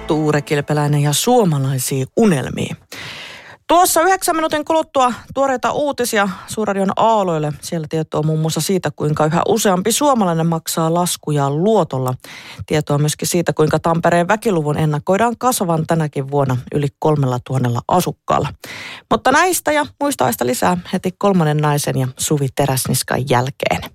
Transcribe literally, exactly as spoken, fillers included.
Tuure Kilpeläinen ja suomalaisia unelmia. Tuossa yhdeksän minuutin kuluttua tuoreita uutisia Suurradion aaloille. Siellä tietoa muun muassa siitä, kuinka yhä useampi suomalainen maksaa laskujaan luotolla. Tietoa myöskin siitä, kuinka Tampereen väkiluvun ennakoidaan kasvavan tänäkin vuonna yli kolmella tuhannella asukkaalla. Mutta näistä ja muista aista lisää heti kolmannen naisen ja Suvi Teräsniskan jälkeen.